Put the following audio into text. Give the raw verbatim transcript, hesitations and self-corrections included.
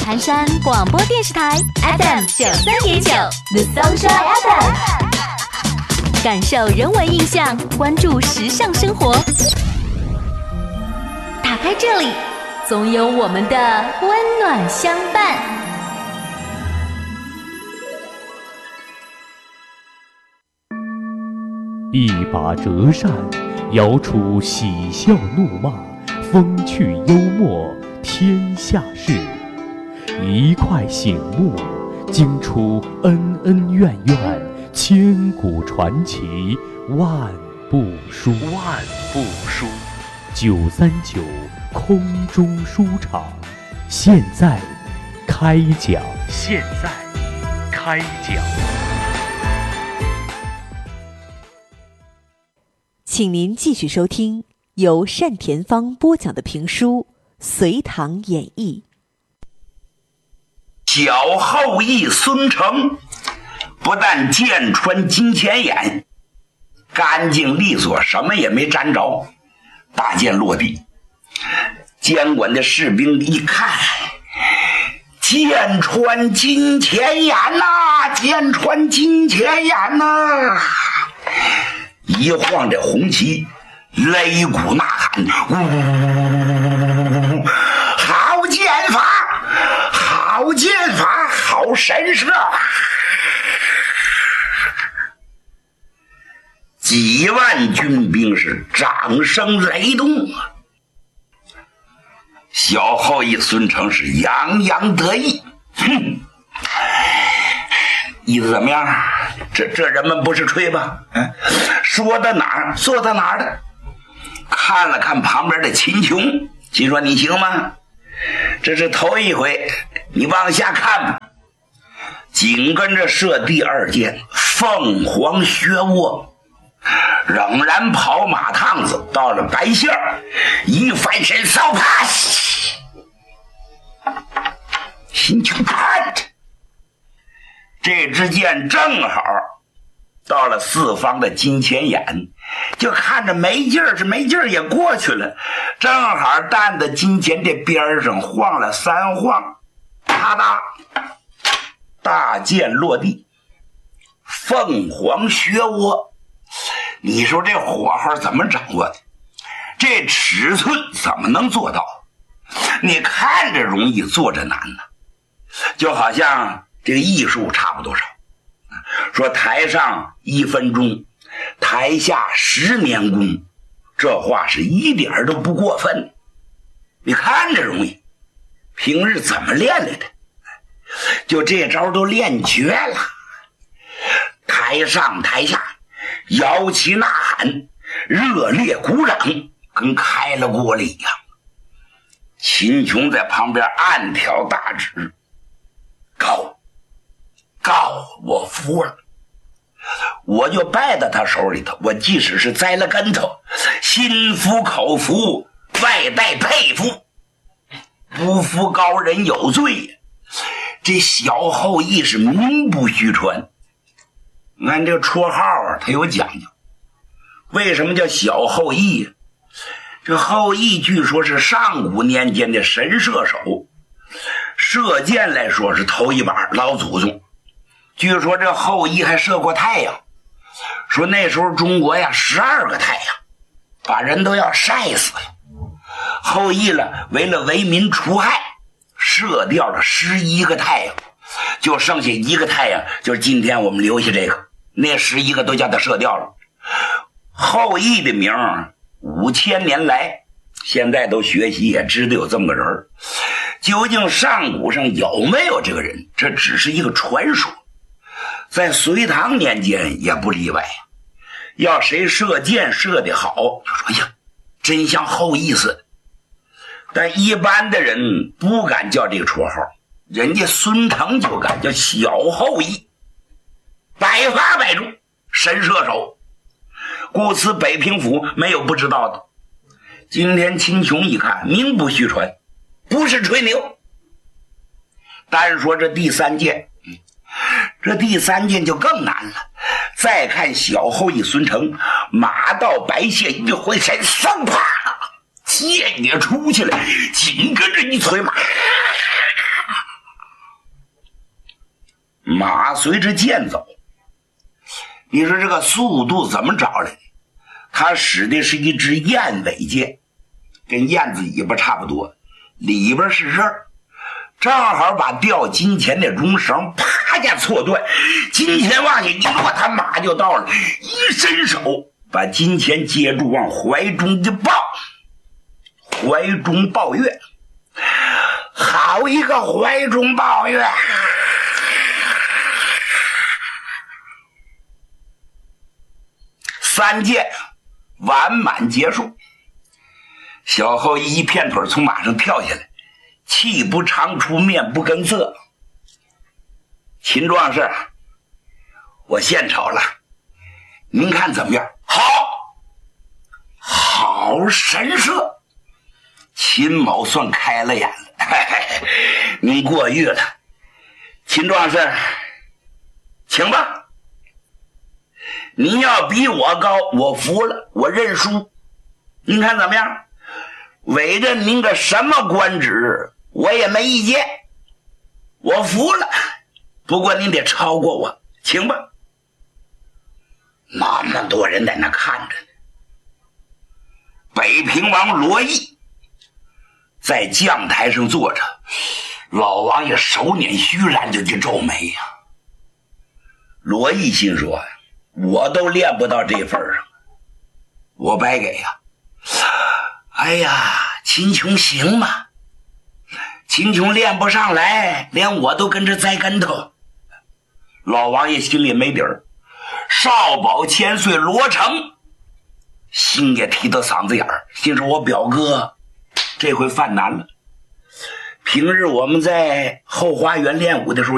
盘山广播电视台 F M 九三点九 The Sunshine F M， 感受人文印象，关注时尚生活。打开这里，总有我们的温暖相伴。 一把折扇，摇出喜笑怒骂，风趣幽默，天下事。一块醒目，惊出恩恩怨怨，千古传奇，万部书。万部书。九三九空中书场，现在开讲。现在开讲。 请您继续收听由单田芳播讲的评书《隋唐演义》。 小后羿孙成不但剑穿金钱眼，干净利索，什么也没沾着，大剑落地。监管的士兵一看，剑穿金钱眼呐、啊，剑穿金钱眼呐、啊！一晃这红旗，擂鼓呐喊，呜，好剑法，好剑法，好神射！几万军兵是掌声雷动啊！小后羿孙成是洋洋得意，哼，意思怎么样？这这人们不是吹吧？嗯，说到哪儿做到哪儿的。看了看旁边的秦琼，秦说：“你行吗？这是头一回，你往下看吧。”紧跟着射第二箭，凤凰学窝，仍然跑马趟子，到了白线儿，一翻身扫啪，秦琼看着。这支箭正好到了四方的金钱眼，就看着没劲儿，是没劲儿也过去了，正好弹在金钱这边上晃了三晃，啪嗒，大箭落地，凤凰学窝。你说这火候怎么掌握的？这尺寸怎么能做到？你看着容易，做着难呢，就好像这个艺术差不多少，说台上一分钟，台下十年功，这话是一点都不过分。你看着容易，平日怎么练来的？就这招都练绝了，台上台下摇旗呐喊，热烈鼓掌，跟开了锅了一样。秦琼在旁边暗挑大指，高高，我服了，我就败在他手里头，我即使是栽了跟头，心服口服，外带佩服，不服高人有罪。这小后羿是名不虚传，你看这个绰号啊，他有讲究。为什么叫小后羿？这后羿据说是上古年间的神射手，射箭来说是头一把老祖宗。据说这后羿还射过太阳，说那时候中国呀十二个太阳，把人都要晒死了。后羿了为了为民除害，射掉了十一个太阳，就剩下一个太阳，就是今天我们留下这个，那十一个都叫他射掉了。后羿的名五千年来现在都学习也知道有这么个人，究竟上古上有没有这个人，这只是一个传说。在隋唐年间也不例外呀，要谁射箭射得好，就说哎呀真像后羿似的。但一般的人不敢叫这个绰号，人家孙腾就敢叫小后羿，百发百中，神射手。故此北平府没有不知道的。今天秦琼一看，名不虚传，不是吹牛。单说这第三箭，这第三箭就更难了。再看小后羿孙成，马到白线一回身，嗖啪，箭也出去了，紧跟着一催马， 马随着剑走。你说这个速度怎么找来的？他使的是一支燕尾剑，跟燕子尾巴差不多，里边是刃，正好把吊金钱的绒绳啪一下错断，金钱往下一落，他马就到了，一伸手把金钱接住，往怀中就抱，怀中抱月，好一个怀中抱月！三剑完满结束，小后一片腿从马上跳下来，气不长出，面不更色。秦壮士，我献丑了，您看怎么样？好，好神射！秦某算开了眼了，嘿嘿，您过誉了。秦壮士，请吧。您要比我高，我服了，我认输。您看怎么样？委着您个什么官职，我也没意见，我服了。不过您得超过我，请吧。那么多人在那看着呢。北平王罗毅在将台上坐着，老王爷手捻虚髯就去皱眉呀、啊。罗毅心说呀，我都练不到这份上，我白给呀！哎呀，秦琼行吗？秦琼练不上来，连我都跟着栽跟头。老王爷心里没底儿，少保千岁罗成心也提到嗓子眼儿，心说我表哥这回犯难了。平日我们在后花园练武的时候